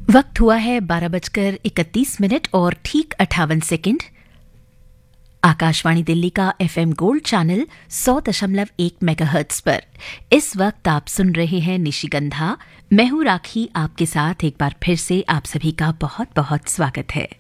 वक्त हुआ है 12:31 और ठीक 58 सेकंड। आकाशवाणी दिल्ली का एफएम गोल्ड चैनल 100.1 मेगाहर्ट्ज पर इस वक्त आप सुन रहे हैं निशिगंधा। मैं हूं राखी, आपके साथ एक बार फिर से आप सभी का बहुत बहुत स्वागत है।